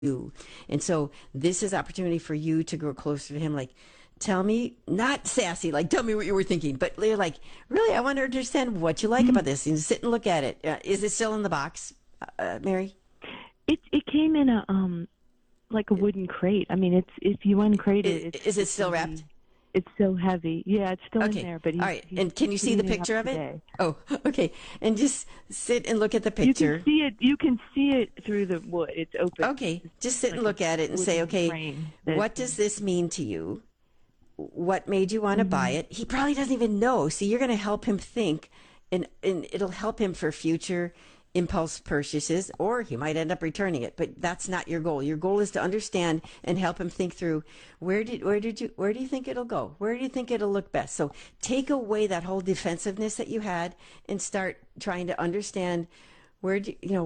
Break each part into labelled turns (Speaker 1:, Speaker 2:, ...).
Speaker 1: you. And so this is opportunity for you to grow closer to him. Like, tell me, not sassy, like tell me what you were thinking, but they're like, really, I want to understand what you like about this. And sit and look at it. Is it still in the box, Mary?
Speaker 2: It came in a like a wooden crate. I mean, it's if you uncrate it,
Speaker 1: is it still wrapped?
Speaker 2: It's so heavy. Yeah, it's still in there. But
Speaker 1: all right. And can you see the picture of it? Oh, okay. And just sit and look at the picture.
Speaker 2: You can see it. You can see it through the wood. It's open.
Speaker 1: Okay. Just sit and look at it and say, okay, what does this mean to you? What made you want to buy it? He probably doesn't even know. So you're going to help him think, and it'll help him for future impulse purchases, or he might end up returning it, but that's not your goal. Your goal is to understand and help him think through where do you think it'll go? Where do you think it'll look best? So take away that whole defensiveness that you had and start trying to understand what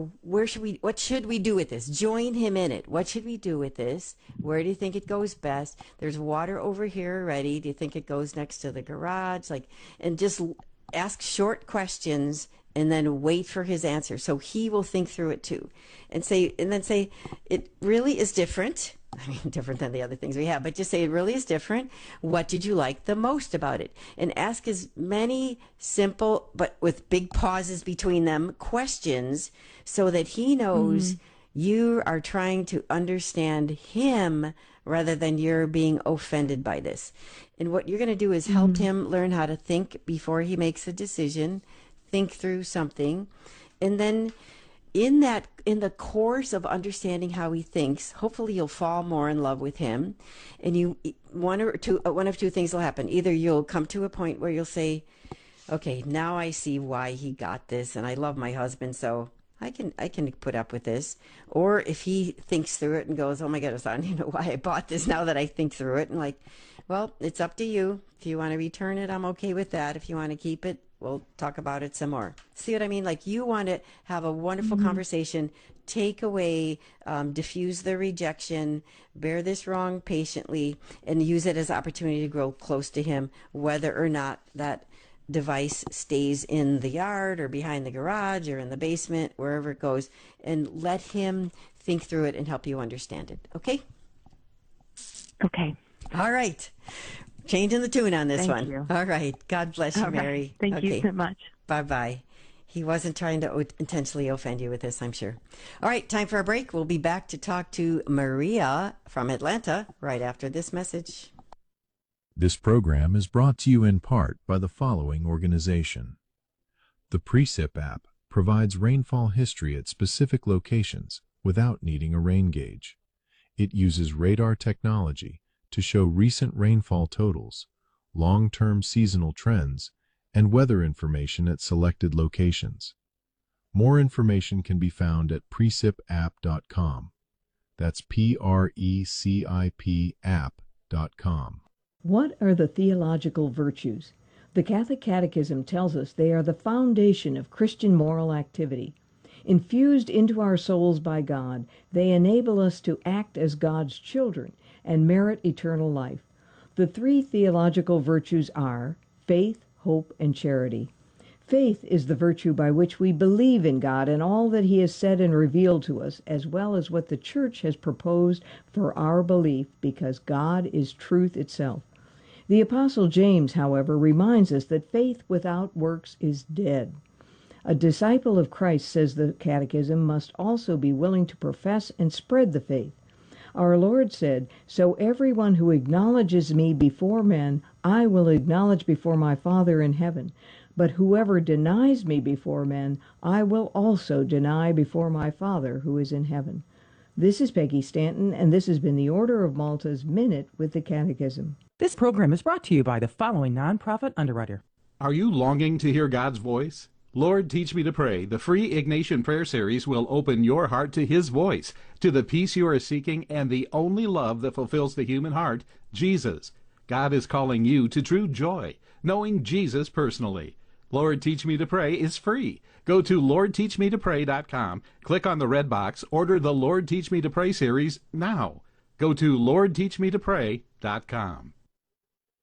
Speaker 1: should we do with this? Join him in it. What should we do with this? Where do you think it goes best? There's water over here already. Do you think it goes next to the garage? And just ask short questions and then wait for his answer. So he will think through it too. And then say, it really is different. I mean, different than the other things we have, but just say it really is different. What did you like the most about it? And ask as many simple, but with big pauses between them, questions so that he knows you are trying to understand him rather than you're being offended by this. And what you're going to do is help him learn how to think before he makes a decision, think through something, and then in the course of understanding how he thinks, hopefully you'll fall more in love with him, and one of two things will happen. Either you'll come to a point where you'll say, okay, now I see why he got this, and I love my husband, so I can put up with this. Or if he thinks through it and goes, oh my goodness, I don't even know why I bought this now that I think through it, and like, well, it's up to you. If you want to return it, I'm okay with that. If you want to keep it, we'll talk about it some more. See what I mean? Like, you want to have a wonderful conversation, take away, diffuse the rejection, bear this wrong patiently, and use it as opportunity to grow close to him, whether or not that device stays in the yard or behind the garage or in the basement, wherever it goes, and let him think through it and help you understand it. Okay?
Speaker 2: Okay.
Speaker 1: All right. Changing the tune on this one.
Speaker 2: You.
Speaker 1: All right. God bless you, Mary.
Speaker 2: Thank you so much.
Speaker 1: Bye-bye. He wasn't trying to intentionally offend you with this, I'm sure. All right. Time for a break. We'll be back to talk to Maria from Atlanta right after this message.
Speaker 3: This program is brought to you in part by the following organization. The Precip app provides rainfall history at specific locations without needing a rain gauge. It uses radar technology to show recent rainfall totals, long-term seasonal trends, and weather information at selected locations. More information can be found at precipapp.com. That's PRECIP app.com.
Speaker 4: What are the theological virtues? The Catholic Catechism tells us they are the foundation of Christian moral activity. Infused into our souls by God, they enable us to act as God's children and merit eternal life. The three theological virtues are faith, hope, and charity. Faith is the virtue by which we believe in God and all that He has said and revealed to us, as well as what the Church has proposed for our belief, because God is truth itself. The Apostle James, however, reminds us that faith without works is dead. A disciple of Christ, says the Catechism, must also be willing to profess and spread the faith. Our Lord said, "So everyone who acknowledges me before men, I will acknowledge before my Father in heaven. But whoever denies me before men, I will also deny before my Father who is in heaven." This is Peggy Stanton, and this has been the Order of Malta's Minute with the Catechism.
Speaker 5: This program is brought to you by the following nonprofit underwriter.
Speaker 6: Are you longing to hear God's voice? Lord, Teach Me to Pray, the free Ignatian prayer series will open your heart to His voice, to the peace you are seeking, and the only love that fulfills the human heart, Jesus. God is calling you to true joy, knowing Jesus personally. Lord, Teach Me to Pray is free. Go to LordTeachMeToPray.com, click on the red box, order the Lord Teach Me to Pray series now. Go to LordTeachMeToPray.com.